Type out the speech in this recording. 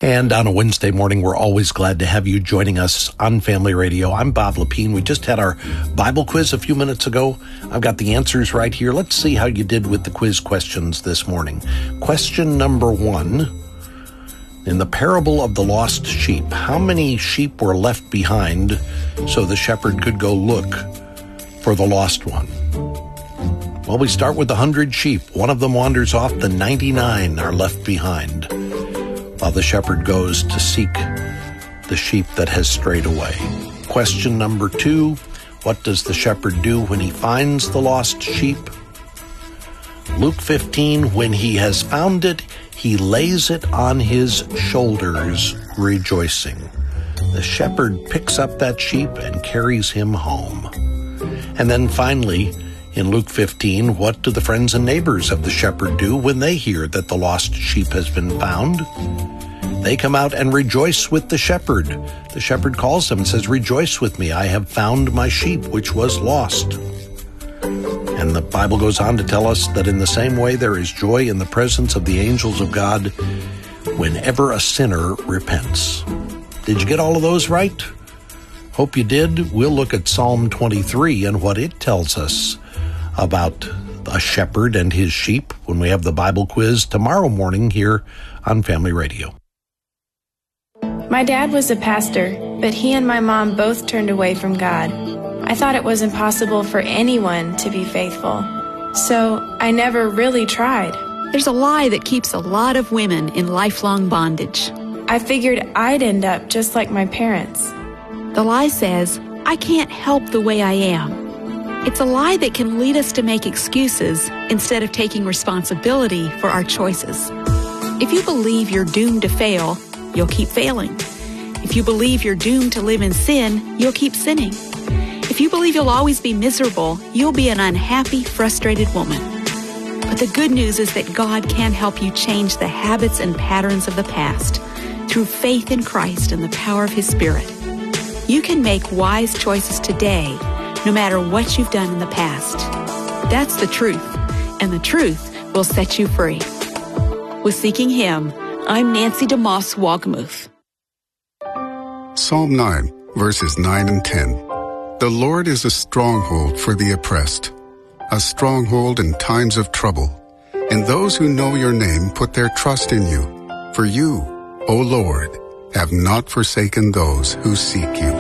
And on a Wednesday morning, we're always glad to have you joining us on Family Radio. I'm Bob Lepine. We just had our Bible quiz a few minutes ago. I've got the answers right here. Let's see how you did with the quiz questions this morning. Question number 1. In the parable of the lost sheep, how many sheep were left behind so the shepherd could go look for the lost one? Well, we start with 100 sheep. One of them wanders off. The 99 are left behind, while the shepherd goes to seek the sheep that has strayed away. Question number 2, what does the shepherd do when he finds the lost sheep? Luke 15, when he has found it, he lays it on his shoulders, rejoicing. The shepherd picks up that sheep and carries him home. And then finally, in Luke 15, what do the friends and neighbors of the shepherd do when they hear that the lost sheep has been found? They come out and rejoice with the shepherd. The shepherd calls them and says, "Rejoice with me, I have found my sheep which was lost." And the Bible goes on to tell us that in the same way there is joy in the presence of the angels of God whenever a sinner repents. Did you get all of those right? Hope you did. We'll look at Psalm 23 and what it tells us about a shepherd and his sheep when we have the Bible quiz tomorrow morning here on Family Radio. My dad was a pastor, but he and my mom both turned away from God. I thought it was impossible for anyone to be faithful, so I never really tried. There's a lie that keeps a lot of women in lifelong bondage. I figured I'd end up just like my parents. The lie says, I can't help the way I am. It's a lie that can lead us to make excuses instead of taking responsibility for our choices. If you believe you're doomed to fail, you'll keep failing. If you believe you're doomed to live in sin, you'll keep sinning. If you believe you'll always be miserable, you'll be an unhappy, frustrated woman. But the good news is that God can help you change the habits and patterns of the past through faith in Christ and the power of His Spirit. You can make wise choices today, no matter what you've done in the past. That's the truth, and the truth will set you free. With Seeking Him, I'm Nancy DeMoss Wogmuth. Psalm 9, verses 9 and 10. The Lord is a stronghold for the oppressed, a stronghold in times of trouble. And those who know your name put their trust in you. For you, O Lord, have not forsaken those who seek you.